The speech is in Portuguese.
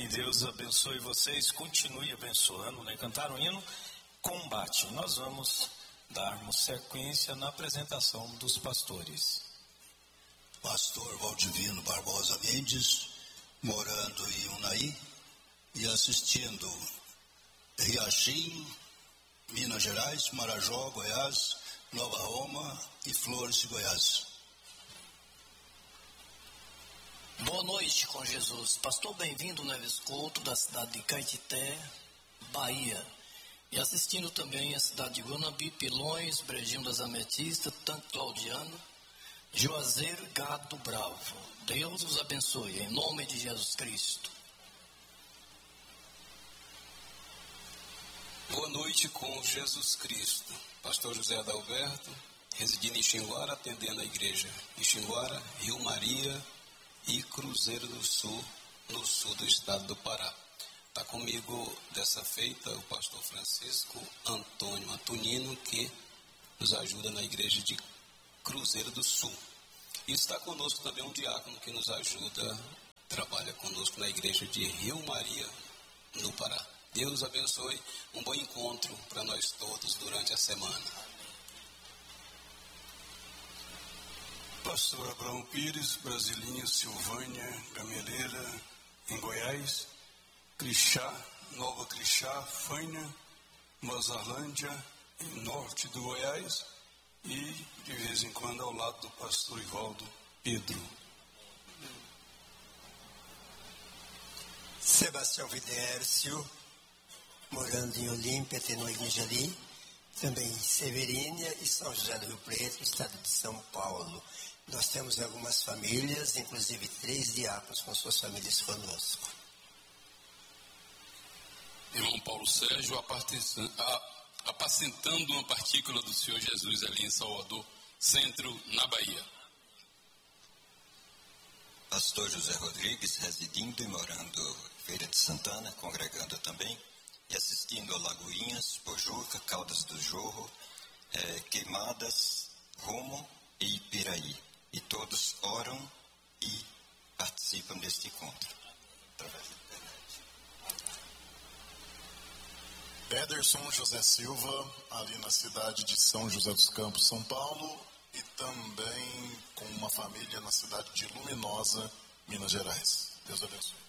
Amém. Deus abençoe vocês, continue abençoando, né? Cantaram o hino Combate. Nós vamos darmos sequência na apresentação dos pastores. Pastor Valdivino Barbosa Mendes, morando em Unai e assistindo Riachim, Minas Gerais, Marajó, Goiás, Nova Roma e Flores, Goiás. Boa noite com Jesus. Pastor Bem-vindo Neves Couto, da cidade de Caetité, Bahia. E assistindo também a cidade de Guanabi, Pilões, Brejinho das Ametistas, Tanque Claudiano, Juazeiro e Gado do Bravo. Deus os abençoe, em nome de Jesus Cristo. Boa noite com Jesus Cristo. Pastor José Adalberto, residindo em Xinguara, atendendo a igreja em Xinguara, Rio Maria e Cruzeiro do Sul, no sul do estado do Pará. Está comigo dessa feita o pastor Francisco Antônio Antonino, que nos ajuda na igreja de Cruzeiro do Sul. E está conosco também um diácono que nos ajuda, trabalha conosco na igreja de Rio Maria, no Pará. Deus abençoe, um bom encontro para nós todos durante a semana. Pastor Abraão Pires, Brasilinha, Silvânia, Gameleira, em Goiás, Crixá, Nova Crixá, Faina, Mozarlândia, em norte do Goiás, e de vez em quando ao lado do pastor Ivaldo Pedro. Sebastião Vidércio, morando em Olímpia, tendo uma igreja ali, também em Severínia e São José do Rio Preto, estado de São Paulo. Nós temos algumas famílias, inclusive 3 diáconos com suas famílias conosco. Irmão Paulo Sérgio, apacentando uma partícula do Senhor Jesus ali em Salvador, centro, na Bahia. Pastor José Rodrigues, residindo e morando em Feira de Santana, congregando também, e assistindo a Lagoinhas, Pojuca, Caldas do Jorro, Queimadas, Rumo e Ipiraí. E todos oram e participam deste encontro, através da internet. Pederson José Silva, ali na cidade de São José dos Campos, São Paulo, e também com uma família na cidade de Luminosa, Minas Gerais. Deus abençoe.